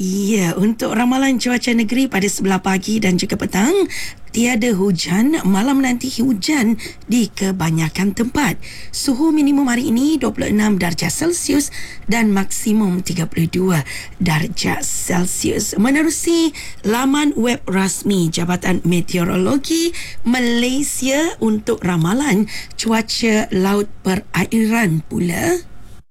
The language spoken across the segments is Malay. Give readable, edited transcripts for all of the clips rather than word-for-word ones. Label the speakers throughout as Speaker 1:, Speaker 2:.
Speaker 1: Ya, untuk ramalan cuaca negeri pada sebelah pagi dan juga petang, tiada hujan, malam nanti hujan di kebanyakan tempat. Suhu minimum hari ini 26 darjah Celsius dan maksimum 32 darjah Celsius. Menerusi laman web rasmi Jabatan Meteorologi Malaysia untuk ramalan cuaca laut perairan pula.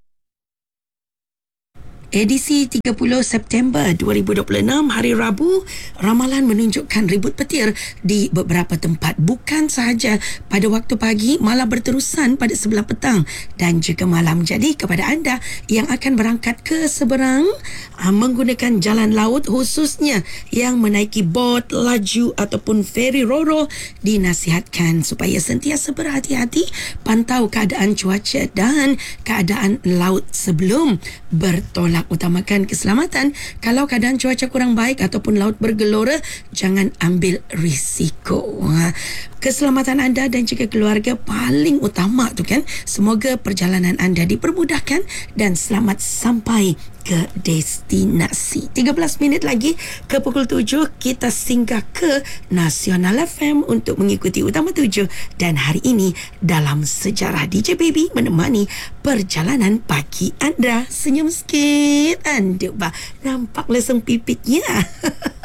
Speaker 1: Edisi 30 September 2026 hari Rabu, ramalan menunjukkan ribut petir di beberapa tempat, bukan sahaja pada waktu pagi, malah berterusan pada sebelah petang dan juga malam. Jadi kepada anda yang akan berangkat ke seberang menggunakan jalan laut, khususnya yang menaiki bot laju ataupun feri roro, dinasihatkan supaya sentiasa berhati-hati, pantau keadaan cuaca dan keadaan laut sebelum bertolak. Utamakan keselamatan. Kalau keadaan cuaca kurang baik ataupun laut bergelora, jangan ambil risiko. Keselamatan anda dan juga keluarga paling utama tu kan. Semoga perjalanan anda dipermudahkan dan selamat sampai ke destinasi. 13 minit lagi ke pukul 7, kita singgah ke Nasional FM untuk mengikuti Utama 7, dan hari ini dalam sejarah DJ Baby menemani perjalanan pagi anda. Senyum sikit anda, nampak lesung pipitnya.